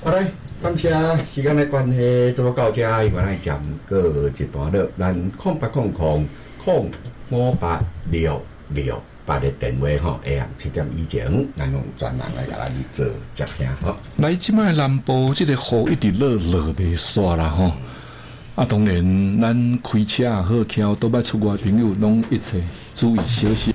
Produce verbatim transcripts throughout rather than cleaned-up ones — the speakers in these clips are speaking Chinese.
好嘞，感谢时间的关系，做到这，原来讲个一段落，咱空八空空空五八六六八的电话吼，下暗七点以前，咱用专人来甲咱做接听吼。 来，即摆南部即个雨一直落落袂煞啦吼。啊，当然，咱开车也好，桥都要出外朋友，拢一切注意小心。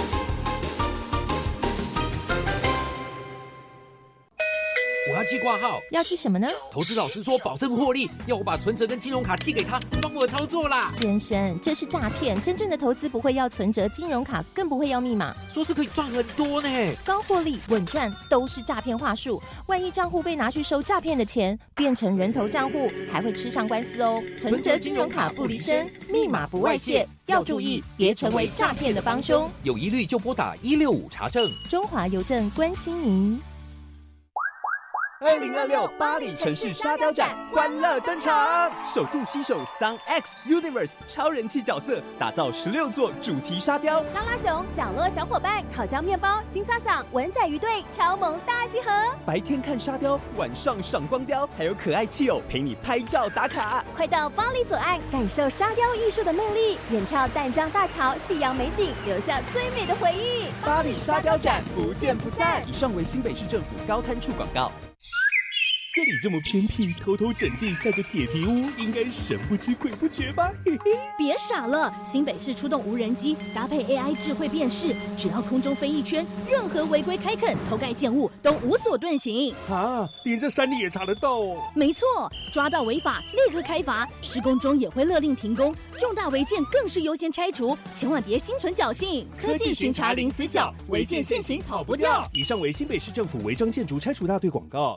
我要寄挂号， 要寄什么呢？ 投资老师说保证获利，要我把存折跟金融卡寄给他，帮我操作啦。 先生，这是诈骗，真正的投资不会要存折、金融卡，更不会要密码。 说是可以赚很多呢， 高获利、稳赚都是诈骗话术。万一账户被拿去收诈骗的钱，变成人头账户，还会吃上官司哦。存折、金融卡不离身，密码不外泄，要注意，别成为诈骗的帮凶。 有疑虑就拨打一六五查证。 中华邮政关心您。 二零二六巴黎城市沙雕展欢乐登场，首度携手 Sun X Universe 超人气角色，打造十六座主题沙雕。 拉拉熊、角落小伙伴、烤焦面包、金萨萨、文仔鱼队超萌大集合。 白天看沙雕，晚上赏光雕，还有可爱气友陪你拍照打卡。 快到巴黎左岸，感受沙雕艺术的魅力，远眺淡江大桥、夕阳美景，留下最美的回忆。 巴黎沙雕展不见不散。以上为新北市政府高滩处广告。这里这么偏僻，偷偷整地盖个铁皮屋，应该神不知鬼不觉吧？嘿嘿， 别傻了，新北市出动无人机，搭配 A I 智慧辨识，只要空中飞一圈，任何违规开垦、偷盖建物都无所遁形。 啊，连这山里也查得到哦？ 没错，抓到违法立刻开罚，施工中也会勒令停工，重大违建更是优先拆除，千万别心存侥幸。 科技巡查零死角，违建现行跑不掉。以上为新北市政府违章建筑拆除大队广告。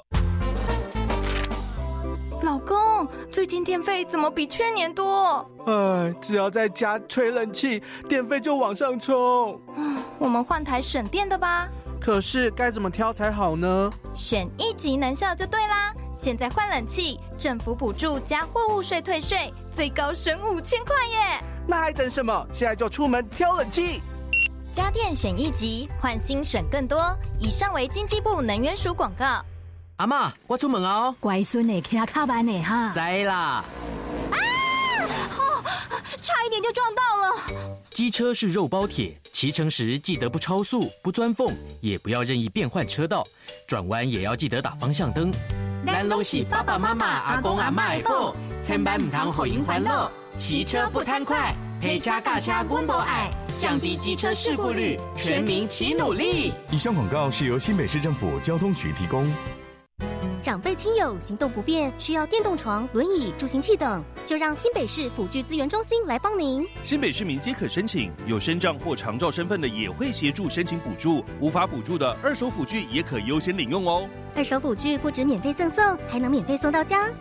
老公，最近电费怎么比去年多？ 哎，只要在家吹冷气，电费就往上冲。 我们换台省电的吧。 可是该怎么挑才好呢？ 选一级能效就对啦！现在换冷气，政府补助加货物税退税，最高省五千块耶！ 那还等什么？现在就出门挑冷气。 家电选一级，换新省更多。以上为经济部能源署广告。 阿嬷，我出门哦。 乖孙呢，骑卡班呢哈。 知啦。 啊！哦，差一点就撞到了。 机车是肉包铁，骑乘时记得不超速、不钻缝，也不要任意变换车道，转弯也要记得打方向灯。 咱拢是爸爸妈妈、阿公阿嬷的宝，千万唔通互因烦恼。骑车不贪快，陪车驾车阮无爱，降低机车事故率，全民齐努力。 以上广告是由新北市政府交通局提供。 长辈亲友行动不便，需要电动床、轮椅、助行器等，就让新北市辅具资源中心来帮您。 新北市民皆可申请，有身障或长照身份的也会协助申请补助，无法补助的二手辅具也可优先领用哦。 二手辅具不止免费赠送，还能免费送到家。